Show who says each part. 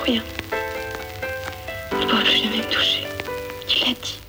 Speaker 1: rien. Il ne pourra plus jamais me toucher. Tu l'as dit.